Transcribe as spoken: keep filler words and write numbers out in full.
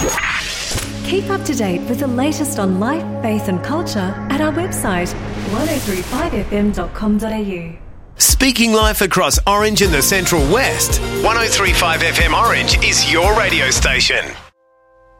Keep up to date with the latest on life, faith and culture at our website, ten thirty-five f m dot com dot a u. Speaking life across Orange and the Central West, ten thirty-five F M Orange is your radio station.